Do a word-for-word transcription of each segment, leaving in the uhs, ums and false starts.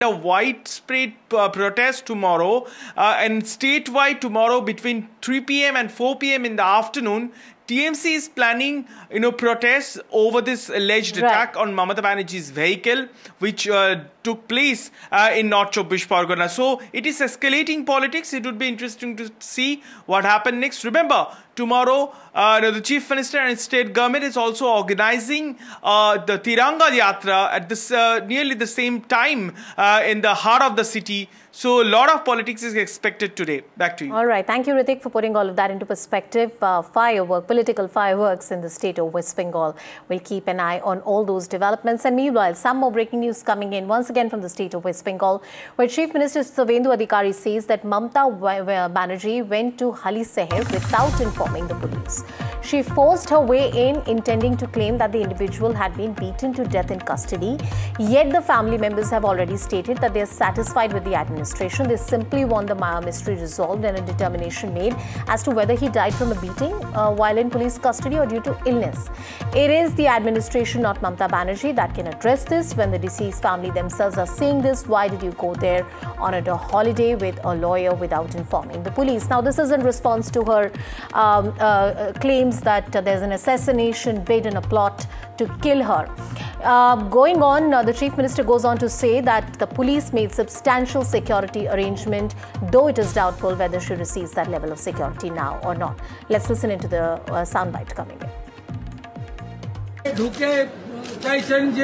a widespread uh, protest tomorrow uh, and statewide tomorrow between three p m and four p m in the afternoon. T M C is planning, you know, protests over this alleged right. attack on Mamata Banerjee's vehicle, which uh, took place uh, in North Chobbish Pargana. So it is escalating politics. It would be interesting to see what happened next. Remember, tomorrow uh, the Chief Minister and state government is also organizing uh, the Tiranga Yatra at this uh, nearly the same time uh, in the heart of the city. So a lot of politics is expected today. Back to you. All right. Thank you, Ritik, for putting all of that into perspective. Uh, firework, political fireworks in the state of West Bengal. We'll keep an eye on all those developments. And meanwhile, some more breaking news coming in once again from the state of West Bengal, where Chief Minister Suvendu Adhikari says that Mamata Banerjee went to Hali Seher without informing the police. She forced her way in, intending to claim that the individual had been beaten to death in custody. Yet the family members have already stated that they are satisfied with the administration. They simply want the Maya mystery resolved and a determination made as to whether he died from a beating uh, while in police custody or due to illness. It is the administration, not Mamata Banerjee, that can address this. When the deceased family themselves are saying this, why did you go there on a holiday with a lawyer without informing the police? Now, this is in response to her um, uh, claims that uh, there's an assassination bid and a plot to kill her. Uh, going on, uh, the Chief Minister goes on to say that the police made substantial security arrangement, though it is doubtful whether she receives that level of security now or not. Let's listen into the uh, soundbite coming in. ঢুকে চাইছেন যে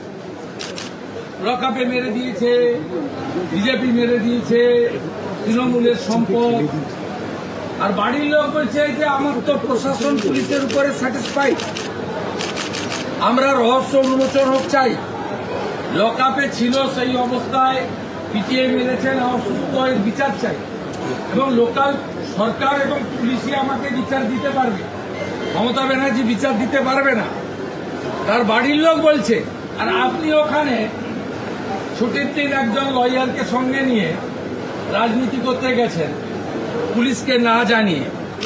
লকআপে মেরে দিয়েছে, BJP মেরে দিয়েছে, তৃণমূলের সম্পদ। আর বাড়ির লোক বলছে যে আমার তো প্রশাসন পুলিশের উপরে স্যাটিসফাইড, আমরা রহস্য উন্মোচন হোক চাই। লকআপে ছিল সেই অবস্থায় পিটিয়ে মেরেছেন, অসুস্থ এর বিচার চাই এবং লোকাল সরকার এবং পুলিশই আমাকে বিচার দিতে পারবে, মমতা ব্যানার্জি বিচার দিতে পারবে না, তার বাড়ির লোক বলছে। আর আপনি ওখানে ছুটির দিন একজন লয়ারকে সঙ্গে নিয়ে রাজনীতি করতে গেছেন পুলিশকে না জানিয়ে।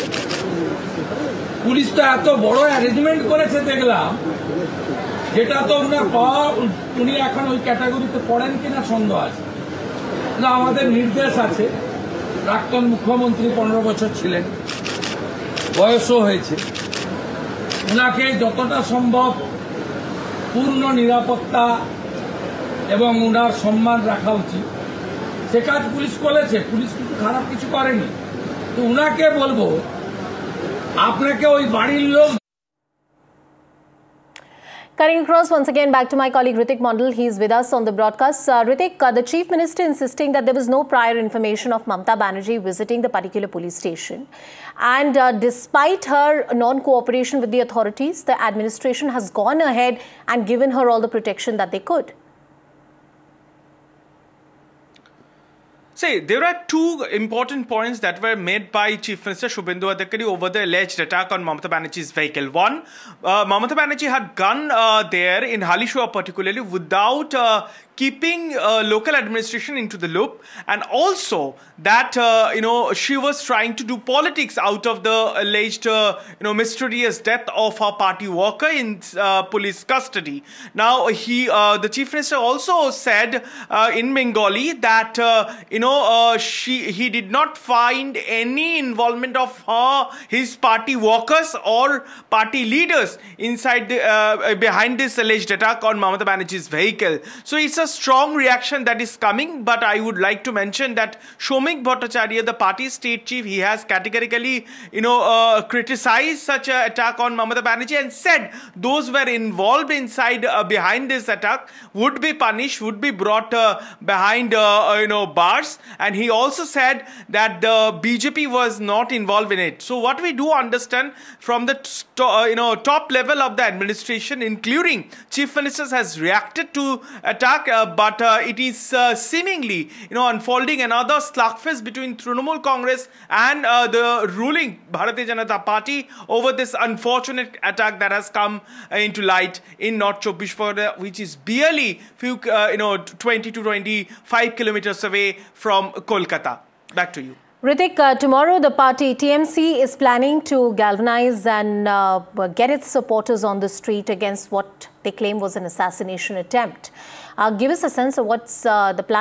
পুলিশ তো এত বড় অ্যারেঞ্জমেন্ট করেছে দেখলাম, যেটা তো উনার পাওয়া, উনি এখন ওই ক্যাটাগরিতে পড়েন কিনা সন্দেহ আছে। আমাদের নির্দেশ আছে, প্রাক্তন মুখ্যমন্ত্রী পনেরো বছর ছিলেন, বয়সও হয়েছে, উনাকে যতটা সম্ভব পূর্ণ নিরাপত্তা এবং উনার সম্মান রাখা উচিত। সে কাজ পুলিশ করেছে, পুলিশ কিন্তু খারাপ কিছু করেনি। তো উনাকে বলবো, আপনাকে ওই বাড়ির লোক। Cutting across once again back to my colleague Ritik Mondal. He's with us on the broadcast. Uh, Ritik, uh, the Chief Minister insisting that there was no prior information of Mamata Banerjee visiting the particular police station. And uh, despite her non-cooperation with the authorities, the administration has gone ahead and given her all the protection that they could. See, there are two important points that were made by Chief Minister Suvendu Adhikari over the alleged attack on Mamata Banerjee's vehicle. One, uh, Mamata Banerjee had gone uh, there in Halishoa particularly without uh, keeping uh, local administration into the loop, and also that uh, you know she was trying to do politics out of the alleged uh, you know mysterious death of her party worker in uh, police custody. Now he, uh, the Chief Minister, also said uh, in Bengali that uh, you know uh, she he did not find any involvement of her his party workers or party leaders inside the, uh, behind this alleged attack on Mamata Banerjee's vehicle. So it's a strong reaction that is coming, but I would like to mention that Shomik Bhattacharya, the party state chief, he has categorically, you know, uh, criticized such an attack on Mamata Banerjee and said those were involved inside, uh, behind this attack would be punished, would be brought uh, behind, uh, uh, you know, bars. And he also said that the B J P was not involved in it. So what we do understand from the uh, you know top level of the administration, including Chief Ministers, has reacted to attack. Uh, but uh, it is uh, seemingly, you know, unfolding another slugfest between Trinamool Congress and uh, the ruling Bharatiya Janata Party over this unfortunate attack that has come uh, into light in North Chobbish Pargana, which is barely few, uh, you know, twenty to twenty-five kilometers away from Kolkata. Back to you. Ritik, uh, tomorrow the party T M C is planning to galvanize and uh, get its supporters on the street against what they claim was an assassination attempt. Uh, give us a sense of what's uh, the plan